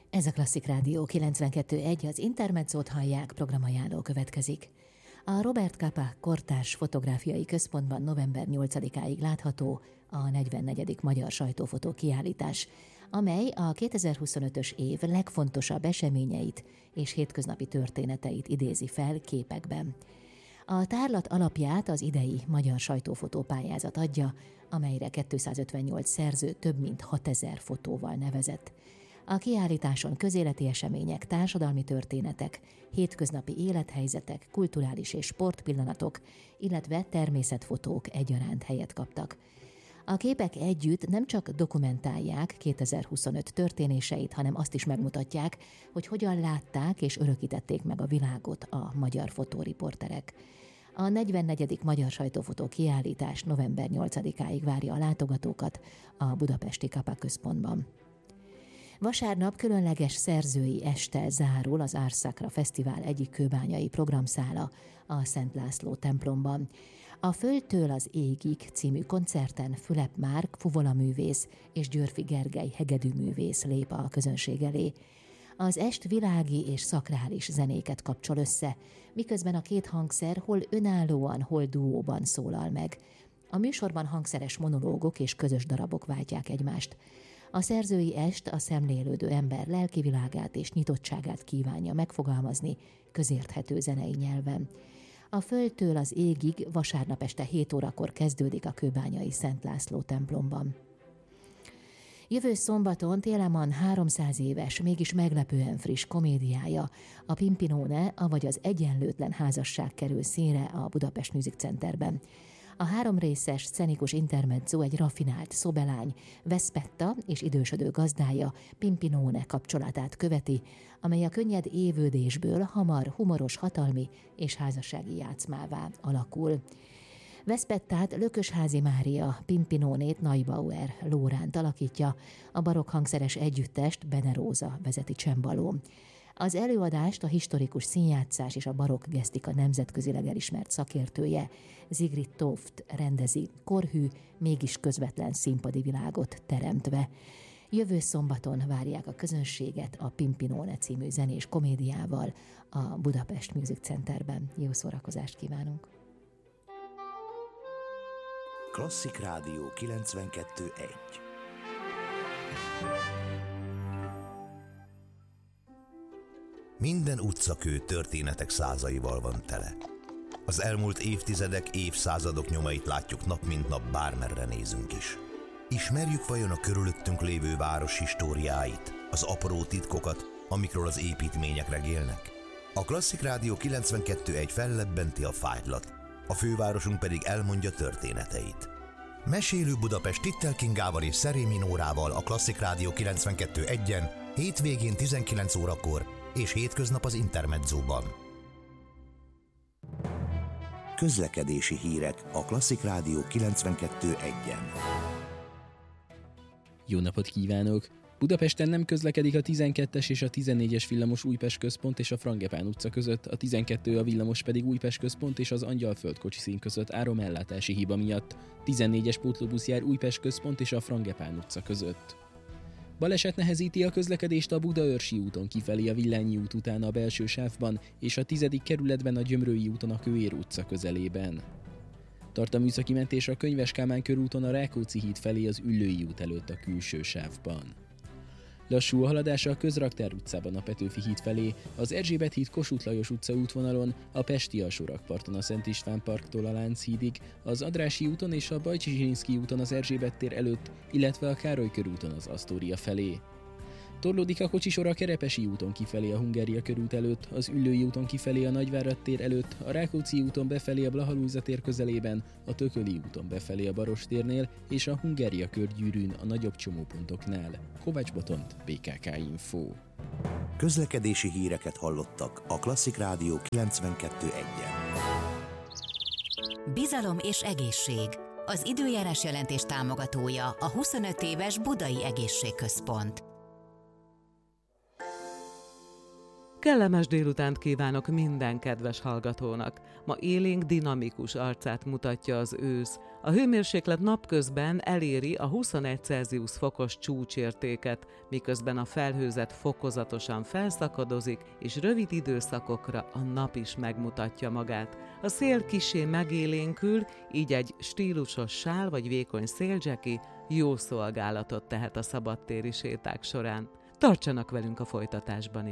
Ez a Klasszik Rádió 92.1, az Intermezzót hallják, programajánló következik. A Robert Capa Kortárs Fotográfiai Központban november 8-áig látható a 44. Magyar Sajtófotó kiállítás, amely a 2025-ös év legfontosabb eseményeit és hétköznapi történeteit idézi fel képekben. A tárlat alapját az idei Magyar Sajtófotó pályázat adja, amelyre 258 szerző több mint 6000 fotóval nevezett. A kiállításon közéleti események, társadalmi történetek, hétköznapi élethelyzetek, kulturális és sportpillanatok, illetve természetfotók egyaránt helyet kaptak. A képek együtt nem csak dokumentálják 2025 történéseit, hanem azt is megmutatják, hogy hogyan látták és örökítették meg a világot a magyar fotóriporterek. A 44. Magyar Sajtófotó kiállítás november 8-áig várja a látogatókat a budapesti Capa központban. Vasárnap különleges szerzői este zárul az Ars Sacra Fesztivál egyik kőbányai programszála a Szent László templomban. A Földtől az égig című koncerten Fülep Márk fuvolaművész és Györfi Gergely hegedűművész lép a közönség elé. Az est világi és szakrális zenéket kapcsol össze, miközben a két hangszer hol önállóan, hol duóban szólal meg. A műsorban hangszeres monológok és közös darabok váltják egymást. A szerzői est a szemlélődő ember lelkivilágát és nyitottságát kívánja megfogalmazni közérthető zenei nyelven. A Földtől az égig vasárnap este 7 órakor kezdődik a kőbányai Szent László templomban. Jövő szombaton Téleman 300 éves, mégis meglepően friss komédiája, a Pimpinone, avagy az Egyenlőtlen házasság kerül színre a Budapest Music Centerben. A 3 részes szcenikus intermezzo egy raffinált szobelány, Veszpetta és idősödő gazdája Pimpinone kapcsolatát követi, amely a könnyed évődésből hamar humoros hatalmi és házassági játszmává alakul. Veszpettát Lökösházi Mária, Pimpinónét Neubauer Lóránt alakítja, a barokk hangszeres együttest Bene Róza vezeti csembaló. Az előadást a historikus színjátszás és a barokk gesztika nemzetközileg elismert szakértője, Sigrid Toft rendezi, korhű, mégis közvetlen színpadi világot teremtve. Jövő szombaton várják a közönséget a Pimpinone című zenés komédiával a Budapest Music Centerben. Jó szórakozást kívánunk! Klasszik Rádió 92.1. Minden utcakő történetek százaival van tele. Az elmúlt évtizedek, évszázadok nyomait látjuk nap mint nap, bármerre nézünk is. Ismerjük vajon a körülöttünk lévő város históriáit, az apró titkokat, amikről az építmények regélnek? A Klasszik Rádió 92.1 fellebbenti a fájtlat, a fővárosunk pedig elmondja történeteit. Mesélő Budapest Tittel Kingával és Szerémi Nórával a Klasszik Rádió 92.1-en, hétvégén 19 órakor és hétköznap az Intermezzóban. Közlekedési hírek a Klasszik Rádió 92.1-en. Jó napot kívánok! Budapesten nem közlekedik a 12-es és a 14-es villamos Újpest központ és a Frangepán utca között, a 12 a villamos pedig Újpest központ és az Angyalföld kocsiszín között áramellátási hiba miatt. 14-es pótlóbusz jár Újpest központ és a Frangepán utca között. Baleset nehezíti a közlekedést a Budaörsi úton kifelé a Villányi út után a belső sávban és a 10. kerületben a Gyömrői úton a Kőér utca közelében. Tart a műszaki mentés a Könyves Kálmán körúton a Rákóczi híd felé az Üllői út előtt a külső sávban. Lassú a haladása a Közraktár utcában a Petőfi híd felé, az Erzsébet híd Kossuth Lajos utca útvonalon, a Pesti alsórakparton a Szent István parktól a Lánchídig, az Andrássy úton és a Bajcsi Zsilinszky úton az Erzsébet tér előtt, illetve a Károly körúton az Asztória felé. Torlódik a kocsisor a Kerepesi úton kifelé a Hungária körút előtt, az Üllői úton kifelé a Nagyvárad tér előtt, a Rákóczi úton befelé a Blaha Lujza tér közelében, a Tököli úton befelé a Barostérnél és a Hungária körgyűrűn a nagyobb csomópontoknál. Kovács Botont, BKK Info. Közlekedési híreket hallottak a Klasszik Rádió 92.1-en. Bizalom és egészség. Az időjárás jelentés támogatója a 25 éves Budai Egészségközpont. Kellemes délutánt kívánok minden kedves hallgatónak. Ma élénk dinamikus arcát mutatja az ősz. A hőmérséklet napközben eléri a 21 Celsius fokos csúcsértéket, miközben a felhőzet fokozatosan felszakadozik, és rövid időszakokra a nap is megmutatja magát. A szél kissé megélénkül, így egy stílusos sál vagy vékony széldzseki jó szolgálatot tehet a szabadtéri séták során. Tartsanak velünk a folytatásban is!